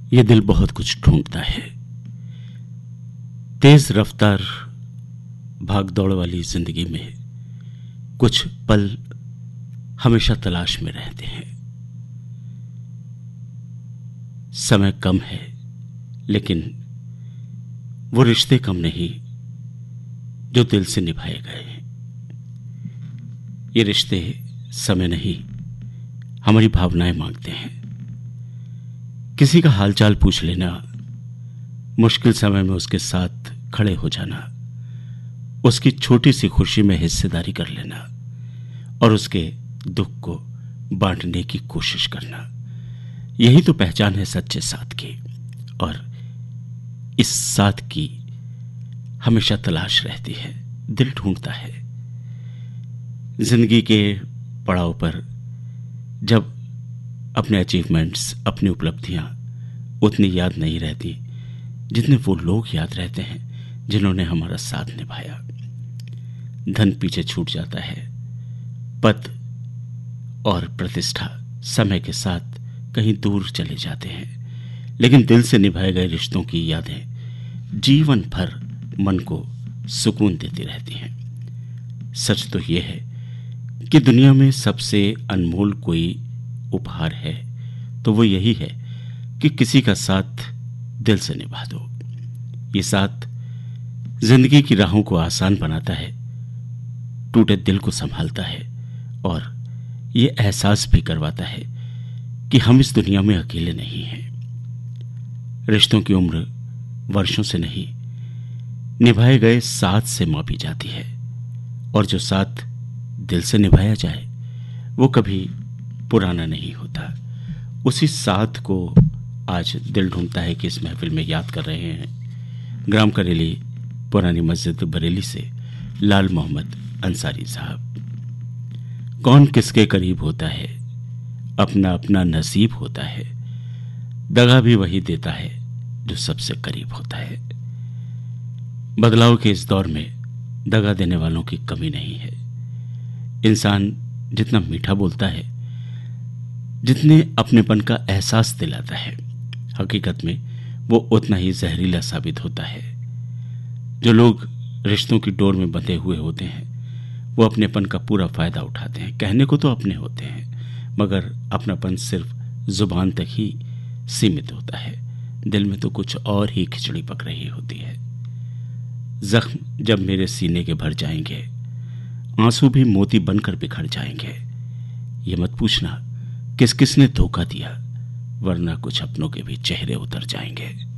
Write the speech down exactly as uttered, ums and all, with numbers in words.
ये दिल बहुत कुछ ढूंढता है। तेज रफ्तार भाग दौड़ वाली जिंदगी में कुछ पल हमेशा तलाश में रहते हैं। समय कम है, लेकिन वो रिश्ते कम नहीं जो दिल से निभाए गए हैं। ये रिश्ते समय नहीं, हमारी भावनाएं मांगते हैं। किसी का हालचाल पूछ लेना, मुश्किल समय में उसके साथ खड़े हो जाना, उसकी छोटी सी खुशी में हिस्सेदारी कर लेना और उसके दुख को बांटने की कोशिश करना, यही तो पहचान है सच्चे साथ की। और इस साथ की हमेशा तलाश रहती है, दिल ढूंढता है। जिंदगी के पड़ाव पर जब अपने अचीवमेंट्स, अपनी उपलब्धियां उतनी याद नहीं रहती जितने वो लोग याद रहते हैं जिन्होंने हमारा साथ निभाया। धन पीछे छूट जाता है, पद और प्रतिष्ठा समय के साथ कहीं दूर चले जाते हैं, लेकिन दिल से निभाए गए रिश्तों की यादें जीवन भर मन को सुकून देती रहती हैं। सच तो यह है कि दुनिया में सबसे अनमोल कोई उपहार है तो वो यही है कि किसी का साथ दिल से निभा दो। ये साथ जिंदगी की राहों को आसान बनाता है, टूटे दिल को संभालता है और ये एहसास भी करवाता है कि हम इस दुनिया में अकेले नहीं हैं। रिश्तों की उम्र वर्षों से नहीं, निभाए गए साथ से मापी जाती है। और जो साथ दिल से निभाया जाए वो कभी पुराना नहीं होता। उसी साथ को आज दिल ढूंढता है कि इस महफिल में याद कर रहे हैं ग्राम करेली, पुरानी मस्जिद बरेली से लाल मोहम्मद अंसारी साहब। कौन किसके करीब होता है, अपना अपना नसीब होता है, दगा भी वही देता है जो सबसे करीब होता है। बदलाव के इस दौर में दगा देने वालों की कमी नहीं है। इंसान जितना मीठा बोलता है, जितने अपनेपन का एहसास दिलाता है, हकीकत में वो उतना ही जहरीला साबित होता है। जो लोग रिश्तों की डोर में बंधे हुए होते हैं वो अपनेपन का पूरा फायदा उठाते हैं। कहने को तो अपने होते हैं, मगर अपनापन सिर्फ जुबान तक ही सीमित होता है, दिल में तो कुछ और ही खिचड़ी पक रही होती है। जख्म जब मेरे सीने के भर जाएंगे, आंसू भी मोती बनकर बिखर जाएंगे। ये मत पूछना किस किस ने धोखा दिया, वरना कुछ अपनों के भी चेहरे उतर जाएंगे।